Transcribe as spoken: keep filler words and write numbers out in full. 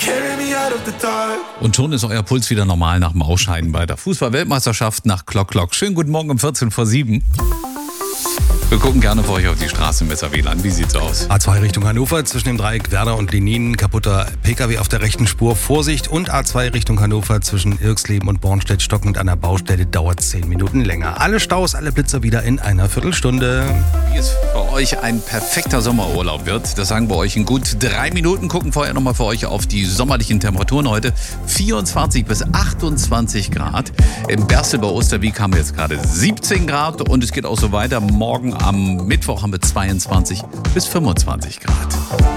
Und schon ist euer Puls wieder normal nach dem Ausscheiden bei der Fußball-Weltmeisterschaft nach Klock Klock. Schönen guten Morgen um vierzehn vor sieben. Wir gucken gerne für euch auf die Straße im W L A N. Wie sieht's aus? A zwei Richtung Hannover, zwischen dem Dreieck Werder und Lenin, kaputter P K W auf der rechten Spur, Vorsicht. Und A zwei Richtung Hannover, zwischen Irxleben und Bornstedt, stockend an der Baustelle, dauert zehn Minuten länger. Alle Staus, alle Blitzer wieder in einer Viertelstunde. Wie es für euch ein perfekter Sommerurlaub wird, das sagen wir euch in gut drei Minuten. Gucken vorher nochmal für euch auf die sommerlichen Temperaturen heute. vierundzwanzig bis achtundzwanzig Grad. Im Berstel bei Osterwieck haben wir jetzt gerade siebzehn Grad und es geht auch so weiter. Morgen am Mittwoch haben wir zweiundzwanzig bis fünfundzwanzig Grad.